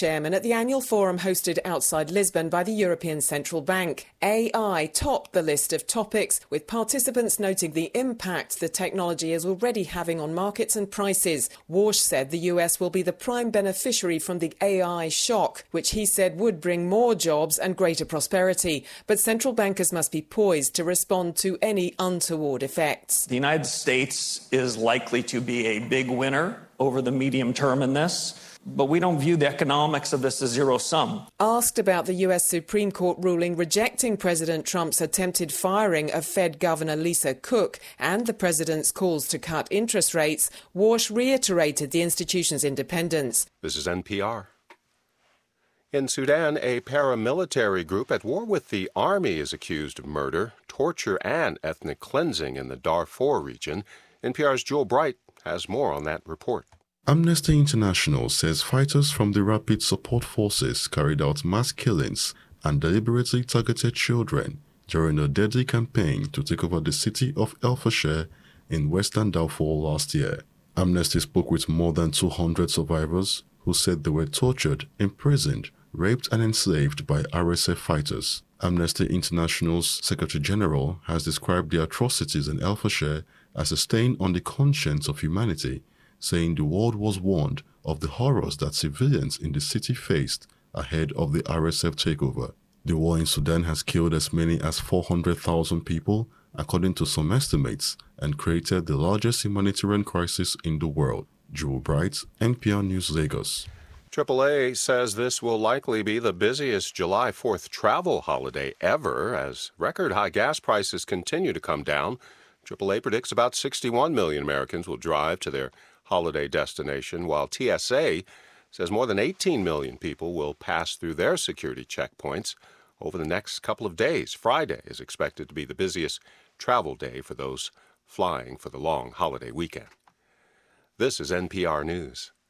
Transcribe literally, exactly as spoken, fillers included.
chairman at the annual forum hosted outside Lisbon by the European Central Bank. A I topped the list of topics, with participants noting the impact the technology is already having on markets and prices. Warsh said the U S will be the prime beneficiary from the A I shock, which he said would bring more jobs and greater prosperity. But central bankers must be poised to respond to any untoward effects. The United States is likely to be a big winner over the medium term in this, but we don't view the economics of this as zero sum. Asked about the U S Supreme Court ruling rejecting President Trump's attempted firing of Fed Governor Lisa Cook and the president's calls to cut interest rates, Warsh reiterated the institution's independence. This is N P R. In Sudan, a paramilitary group at war with the army is accused of murder, torture, and ethnic cleansing in the Darfur region. N P R's Joel Bright has more on that report. Amnesty International says fighters from the Rapid Support Forces carried out mass killings and deliberately targeted children during a deadly campaign to take over the city of El Fasher in western Darfur last year. Amnesty spoke with more than two hundred survivors who said they were tortured, imprisoned, raped and enslaved by R S F fighters. Amnesty International's Secretary General has described the atrocities in El Fasher as a stain on the conscience of humanity, saying the world was warned of the horrors that civilians in the city faced ahead of the R S F takeover. The war in Sudan has killed as many as four hundred thousand people, according to some estimates, and created the largest humanitarian crisis in the world. Joel Bright, N P R News, Lagos. triple A says this will likely be the busiest July fourth travel holiday ever as record-high gas prices continue to come down. triple A predicts about sixty-one million Americans will drive to their holiday destination, while T S A says more than eighteen million people will pass through their security checkpoints over the next couple of days. Friday is expected to be the busiest travel day for those flying for the long holiday weekend. This is N P R News.